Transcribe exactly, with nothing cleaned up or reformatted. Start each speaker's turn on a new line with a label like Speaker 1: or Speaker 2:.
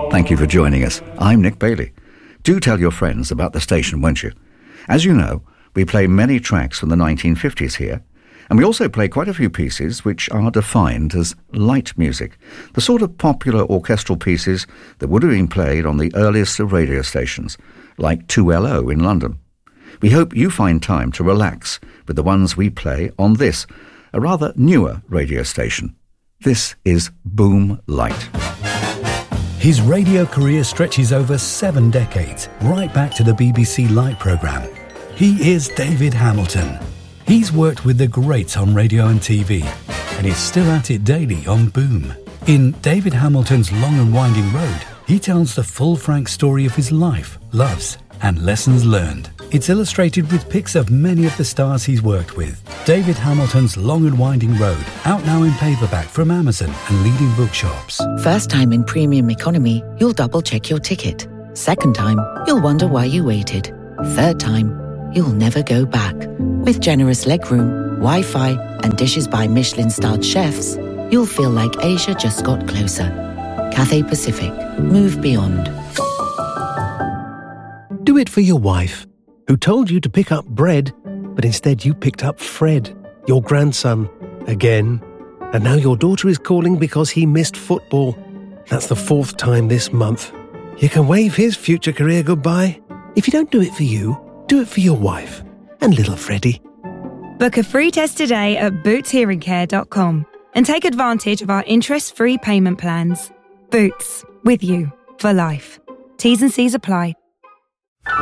Speaker 1: Thank you for joining us. I'm Nick Bailey. Do tell your friends about the station, won't you? As you know, we play many tracks from the nineteen fifties here, and we also play quite a few pieces which are defined as light music, the sort of popular orchestral pieces that would have been played on the earliest of radio stations, like two L O in London. We hope you find time to relax with the ones we play on this, a rather newer radio station. This is Boom Light.
Speaker 2: His radio career stretches over seven decades, right back to the B B C Light programme. He is David Hamilton. He's worked with the greats on radio and T V, and is still at it daily on Boom. In David Hamilton's Long and Winding Road, he tells the full frank story of his life, loves, and lessons learned. It's illustrated with pics of many of the stars he's worked with. David Hamilton's Long and Winding Road, out now in paperback from Amazon and leading bookshops.
Speaker 3: First time in premium economy, you'll double check your ticket. Second time, you'll wonder why you waited. Third time, you'll never go back. With generous legroom, Wi-Fi, and dishes by Michelin-starred chefs, you'll feel like Asia just got closer. Cathay Pacific. Move beyond.
Speaker 4: Do it for your wife, who told you to pick up bread, but instead you picked up Fred, your grandson, again. And now your daughter is calling because he missed football. That's the fourth time this month. You can wave his future career goodbye. If you don't do it for you, do it for your wife and little Freddie.
Speaker 5: Book a free test today at boots hearing care dot com and take advantage of our interest-free payment plans. Boots, with you for life. T's and C's apply.